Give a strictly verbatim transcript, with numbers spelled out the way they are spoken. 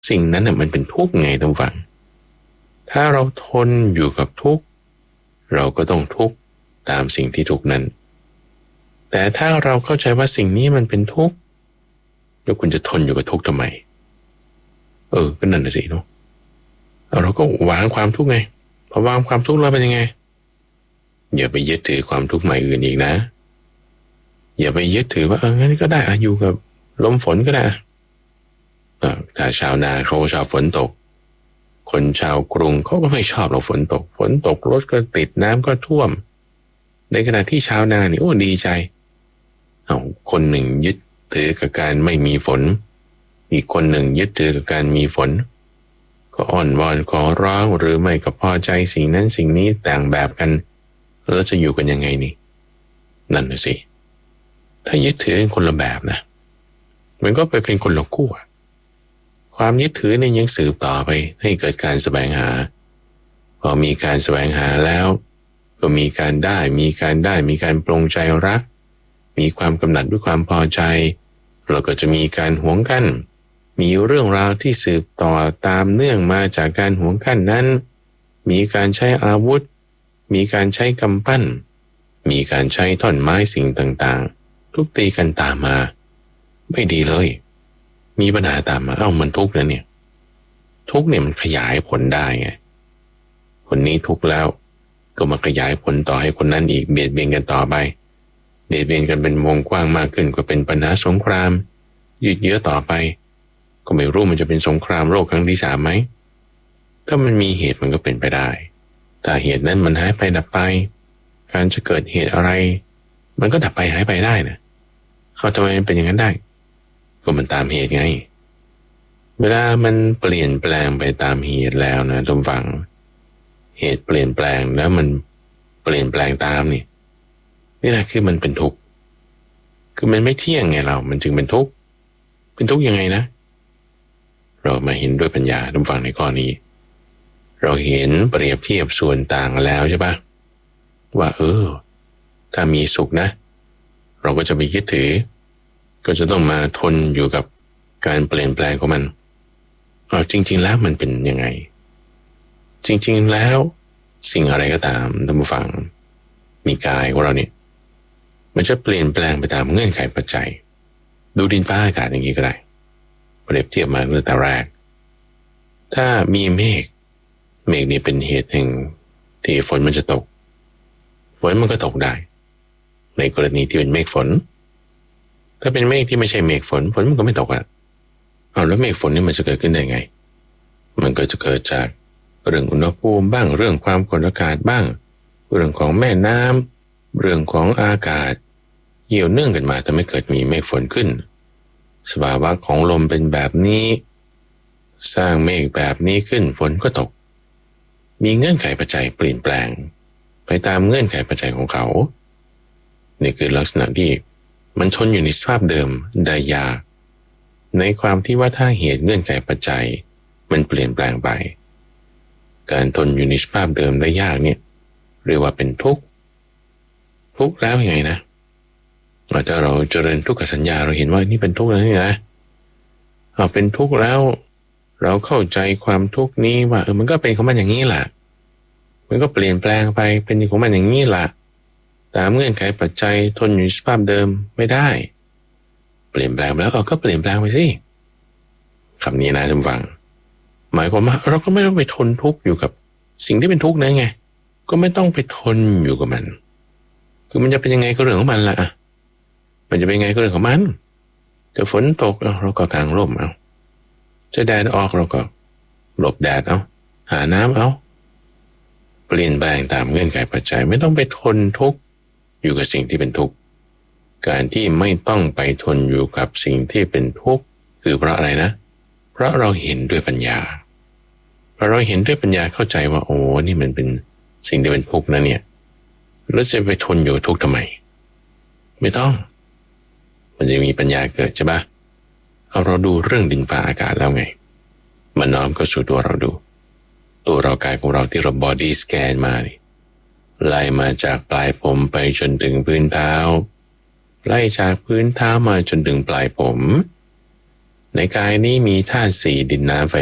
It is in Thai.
สิ่งนั้นน่ะมันเป็นทุกข์ไงท่านฟังถ้าเราทนอยู่กับทุกข์เราก็ต้องทุกข์ตามสิ่งที่ทุกข์นั้นแต่ถ้าเราเข้าใจว่าสิ่งนี้มันเป็นทุกข์แล้วคุณจะทนอยู่กับทุกข์ทำไมเออก็นั่นน่ะสิเนาะเราก็วางความทุกข์ไงพอวางความทุกข์แล้วเป็นยังไงอย่าไปยึดถือความทุกข์ใหม่อื่นอีกนะอย่าไปยึดถือว่าเอองั้นก็ได้อาอยู่กับลมฝนก็ได้อ่าถ้าชาวนาเขาชอบฝนตกคนชาวกรุงเขาก็ไม่ชอบเราฝนตกฝนตกรถก็ติดน้ำก็ท่วมในขณะที่ชาวนานี่โอ้ดีใจเอาคนหนึ่งยึดถือกับการไม่มีฝนอีกคนหนึ่งยึดถือกับการมีฝนก็อ้อนวอนขอร้องหรือไม่ก็พอใจสิ่งนั้นสิ่งนี้ต่างแบบกันแล้วจะอยู่กันยังไงนี่นั่นน่ะสิถ้ายึดถือคนละแบบนะมันก็ไปเป็นคนละขั้วความยึดถือเนี่ยยังสืบต่อไปให้เกิดการแสวงหาพอมีการแสวงหาแล้วก็มีการได้มีการได้มีการปรงใจรักมีความกำหนัดด้วยความพอใจเราก็จะมีการหวงกั้นมีเรื่องราวที่สืบต่อตามเนื่องมาจากการหวงกั้นนั้นมีการใช้อาวุธมีการใช้กำปั้นมีการใช้ท่อนไม้สิ่งต่างๆทุบตีกันตามมาไม่ดีเลยมีปัญหาตามมาเอ้ามันทุกข์นะเนี่ยทุกข์เนี่ยมันขยายผลได้ไงคนนี้ทุกข์แล้วก็มาขยายผลต่อให้คนนั้นอีกเบียดเบียนกันต่อไปเบียดเบียนกันเป็นวงกว้างมากขึ้นก็เป็นปัญหาสงครามยืดเยื้อต่อไปก็ไม่รู้มันจะเป็นสงครามโลกครั้งที่สามไหมถ้ามันมีเหตุมันก็เป็นไปได้แต่เหตุนั้นมันหายไปดับไปการจะเกิดเหตุอะไรมันก็ดับไปหายไปได้นะเอาทำไมมันเป็นอย่างนั้นได้ก็มันตามเหตุไงเวลามันเปลี่ยนแปลงไปตามเหตุแล้วนะท่านฟังเหตุเปลี่ยนแปลงแล้วมันเปลี่ยนแปลงตามนี่นี่แหละคือมันเป็นทุกข์คือมันไม่เที่ยงไงเรามันจึงเป็นทุกข์เป็นทุกข์ยังไงนะเรามาเห็นด้วยปัญญาท่านฟังในข้อนี้เราเห็นเปรียบเทียบส่วนต่างแล้วใช่ปะว่าเออถ้ามีสุขนะเราก็จะไปยึดถือก็จะต้องมาทนอยู่กับการเปลี่ยนแปลงของมันเอาจริงๆแล้วมันเป็นยังไงจริงๆแล้วสิ่งอะไรก็ตามท่านผู้ฟังมีกายของเราเนี่ยมันจะเปลี่ยนแปลงไปตามเงื่อนไขปัจจัยดูดินฟ้าอากาศอย่างนี้ก็ได้เปรียบเทียบมาตั้งแต่แรกถ้ามีเมฆเมฆนี่เป็นเหตุแห่งที่ฝนมันจะตกฝนมันก็ตกได้ในกรณีที่เป็นเมฆฝนถ้าเป็นเมฆที่ไม่ใช่เมฆฝนฝนมันก็ไม่ตกอ่ะเอาแล้วเมฆฝนนี่มันจะเกิดขึ้นได้ไงมันก็จะเกิดจากเรื่องอุณหภูมิบ้างเรื่องความกดอากาศบ้างเรื่องของแม่น้ำเรื่องของอากาศเกี่ยวเนื่องกันมาทำให้เกิดมีเมฆฝนขึ้นสภาวะของลมเป็นแบบนี้สร้างเมฆแบบนี้ขึ้นฝนก็ตกมีเงื่อนไขปัจจัยเปลี่ยนแปลงไปตามเงื่อนไขปัจจัยของเขานี่คือลักษณะที่มันทนอยู่ในสภาพเดิมได้ยากในความที่ว่าถ้าเหตุเงื่อนไขปัจจัยมันเปลี่ยนแปลงไปการทนอยู่ในสภาพเดิมได้ยากเนี่ยเรียกว่าเป็นทุกข์ทุกข์แล้วยังไงนะถ้าเราเจริญทุกขสัญญาเราเห็นว่านี่เป็นทุกข์แล้วนี่นะเอาเป็นทุกข์แล้วเราเข้าใจความทุกข์นี้ว่าเออมันก็เป็นของมันอย่างนี้แหละมันก็เปลี่ยนแปลงไปเป็นของมันอย่างนี้แหละตามเงื่อนไขปัจจัยทนอยู่สภาพเดิมไม่ได้เปลี่ยนแปลงแล้วเราก็เปลี่ยนแปลงไปสิคำนี้นะท่านฟังหมายความว่าเราก็ไม่ต้องไปทนทุกข์อยู่กับสิ่งที่เป็นทุกข์นั่นไงก็ไม่ต้องไปทนอยู่กับมันคือมันจะเป็นยังไงก็เรื่องของมันละอ่ะมันจะเป็นยังไงก็เรื่องของมันจะฝนตกเราก็กางร่มเอาจะแดดออกเราก็หลบแดดเอาหาน้ำเอาเปลี่ยนแปลงตามเงื่อนไขปัจจัยไม่ต้องไปทนทุกข์อยู่กับสิ่งที่เป็นทุกข์การที่ไม่ต้องไปทนอยู่กับสิ่งที่เป็นทุกข์คือเพราะอะไรนะเพราะเราเห็นด้วยปัญญาเพราะเราเห็นด้วยปัญญาเข้าใจว่าโอ้นี่มันเป็นสิ่งที่เป็นทุกข์นะเนี่ยแล้วจะไปทนอยู่ทุกข์ทำไมไม่ต้องมันจะมีปัญญาเกิดใช่ปะเอาเราดูเรื่องดินฟ้าอากาศแล้วไงมันน้อมเข้าสู่ตัวเราดูตัวเรากายของเราที่เราบอดี้สแกนมานี่ไล่มาจากปลายผมไปจนถึงพื้นเท้าไล่จากพื้นเท้ามาจนถึงปลายผมในกายนี้มีธาตุสี่ดินน้ำไฟ